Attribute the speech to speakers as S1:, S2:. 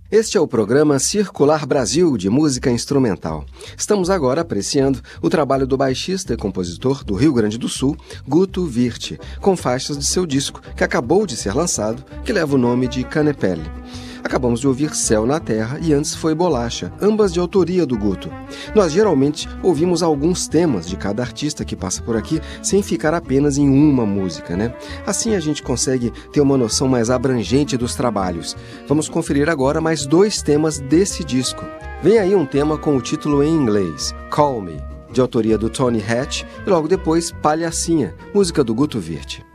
S1: Este é o programa Circular Brasil de música instrumental. Estamos agora apreciando o trabalho do baixista e compositor do Rio Grande do Sul, Guto Virte, com faixas de seu disco, que acabou de ser lançado, que leva o nome de Canepele. Acabamos de ouvir Céu na Terra e antes foi Bolacha, ambas de autoria do Guto. Nós geralmente ouvimos alguns temas de cada artista que passa por aqui sem ficar apenas em uma música, né? Assim a gente consegue ter uma noção mais abrangente dos trabalhos. Vamos conferir agora mais 2 temas desse disco. Vem aí um tema com o título em inglês, Call Me, de autoria do Tony Hatch, e logo depois Palhacinha, música do Guto Virte.